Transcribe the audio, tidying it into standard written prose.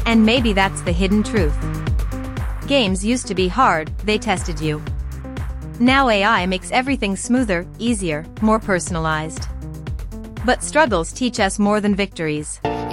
And maybe that's the hidden truth. Games used to be hard, they tested you. Now AI makes everything smoother, easier, more personalized. But struggles teach us more than victories.